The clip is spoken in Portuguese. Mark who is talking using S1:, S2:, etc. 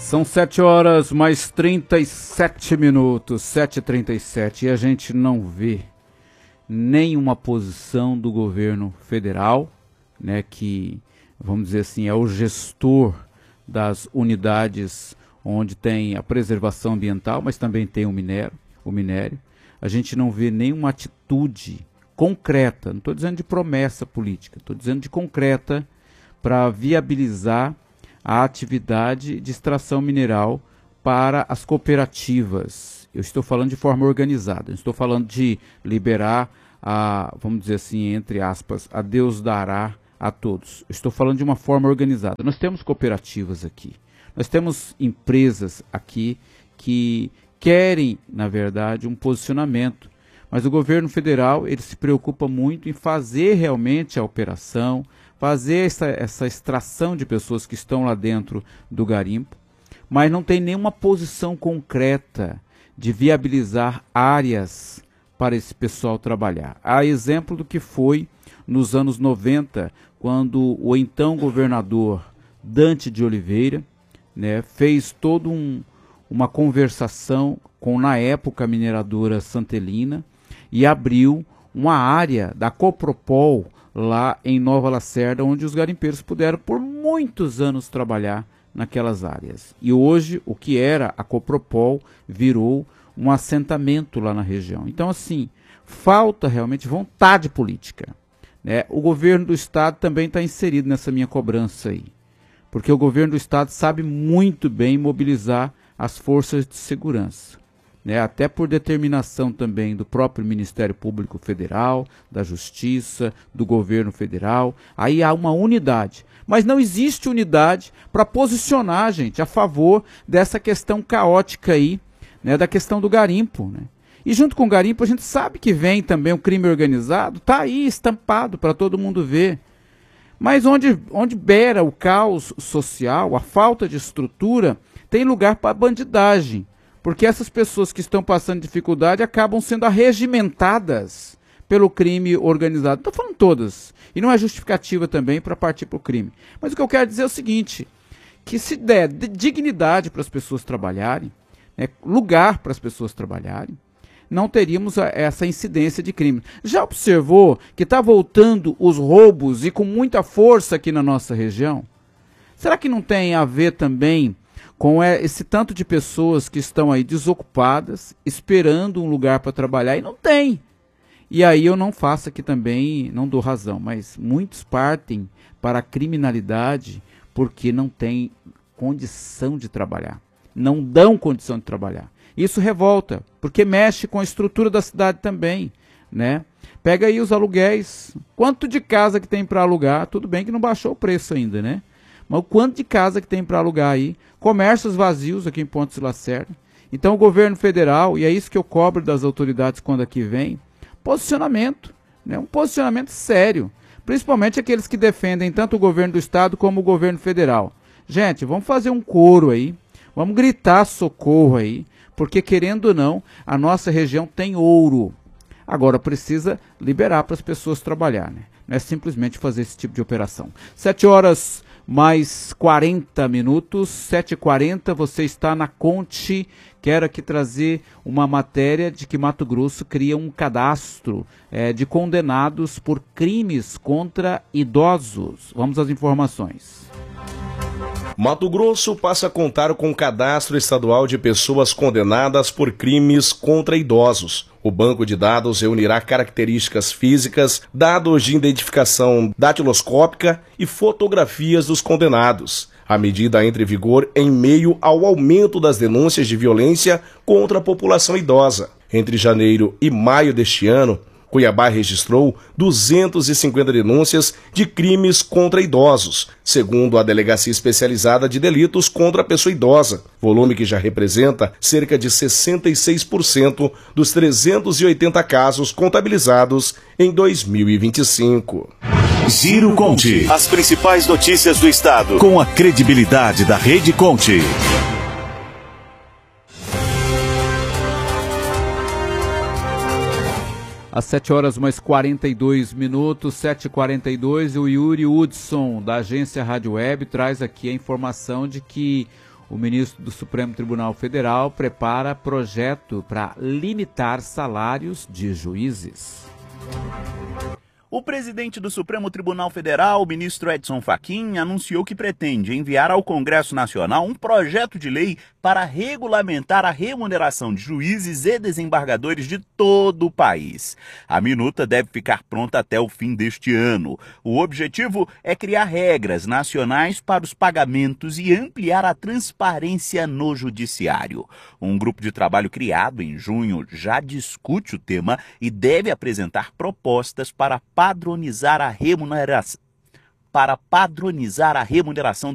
S1: São 7 horas mais 37 minutos, 7h37, e a gente não vê nenhuma posição do governo federal, né, que, vamos dizer assim, é o gestor das unidades onde tem a preservação ambiental, mas também tem o minério. A gente não vê nenhuma atitude concreta, não estou dizendo de promessa política, estou dizendo de concreta para viabilizar a atividade de extração mineral para as cooperativas. Eu estou falando de forma organizada, não estou falando de liberar, vamos dizer assim, entre aspas, a Deus dará a todos. Eu estou falando de uma forma organizada. Nós temos cooperativas aqui, nós temos empresas aqui que querem, na verdade, um posicionamento, mas o governo federal ele se preocupa muito em fazer realmente a operação, fazer essa extração de pessoas que estão lá dentro do garimpo, mas não tem nenhuma posição concreta de viabilizar áreas para esse pessoal trabalhar. Há exemplo do que foi nos anos 90, quando o então governador Dante de Oliveira, né, fez toda uma conversação com, na época, a mineradora Santelina e abriu uma área da Copropol lá em Nova Lacerda, onde os garimpeiros puderam por muitos anos trabalhar naquelas áreas. E hoje, o que era a Copropol virou um assentamento lá na região. Então, assim, falta realmente vontade política, né? O governo do estado também está inserido nessa minha cobrança aí, porque o governo do estado sabe muito bem mobilizar as forças de segurança, né, até por determinação também do próprio Ministério Público Federal, da Justiça, do governo federal. Aí há uma unidade, mas não existe unidade para posicionar, gente, a favor dessa questão caótica aí, né, da questão do garimpo, né? E junto com o garimpo a gente sabe que vem também o crime organizado, está aí estampado para todo mundo ver. Mas onde beira o caos social, a falta de estrutura, tem lugar para bandidagem. Porque essas pessoas que estão passando dificuldade acabam sendo arregimentadas pelo crime organizado. Estou falando todas. E não é justificativa também para partir para o crime. Mas o que eu quero dizer é o seguinte, que se der dignidade para as pessoas trabalharem, né, lugar para as pessoas trabalharem, não teríamos essa incidência de crime. Já observou que está voltando os roubos e com muita força aqui na nossa região? Será que não tem a ver também com esse tanto de pessoas que estão aí desocupadas, esperando um lugar para trabalhar e não tem? E aí eu não faço aqui também, não dou razão, mas muitos partem para a criminalidade porque não tem condição de trabalhar. Não dão condição de trabalhar. Isso revolta, porque mexe com a estrutura da cidade também, né? Pega aí os aluguéis, quanto de casa que tem para alugar, tudo bem que não baixou o preço ainda, né? Mas o quanto de casa que tem para alugar aí, comércios vazios aqui em Pontes de Lacerda. Então o governo federal, e é isso que eu cobro das autoridades quando aqui vem, posicionamento, né? Um posicionamento sério, principalmente aqueles que defendem tanto o governo do estado como o governo federal. Gente, vamos fazer um coro aí, vamos gritar socorro aí, porque querendo ou não, a nossa região tem ouro. Agora precisa liberar para as pessoas trabalhar, né? Não é simplesmente fazer esse tipo de operação. 7 horas mais 40 minutos, 7h40, você está na Conte. Quero aqui trazer uma matéria de que Mato Grosso cria um cadastro de condenados por crimes contra idosos. Vamos às informações.
S2: Mato Grosso passa a contar com um cadastro estadual de pessoas condenadas por crimes contra idosos. O banco de dados reunirá características físicas, dados de identificação datiloscópica e fotografias dos condenados. A medida entra em vigor em meio ao aumento das denúncias de violência contra a população idosa. Entre janeiro e maio deste ano, Cuiabá registrou 250 denúncias de crimes contra idosos, segundo a Delegacia Especializada de Delitos contra a Pessoa Idosa, volume que já representa cerca de 66% dos 380 casos contabilizados em 2025.
S3: Giro Conte. As principais notícias do estado, com a credibilidade da Rede Conte.
S1: Às 7 horas mais 42 minutos, 7h42, o Yuri Hudson, da agência Rádio Web, traz aqui a informação de que O ministro do Supremo Tribunal Federal prepara projeto para limitar salários de juízes.
S4: O presidente do Supremo Tribunal Federal, o ministro Edson Fachin, anunciou que pretende enviar ao Congresso Nacional um projeto de lei para regulamentar a remuneração de juízes e desembargadores de todo o país. A minuta deve ficar pronta até o fim deste ano. O objetivo é criar regras nacionais para os pagamentos e ampliar a transparência no judiciário. Um grupo de trabalho criado em junho já discute o tema e deve apresentar propostas para padronizar a remuneração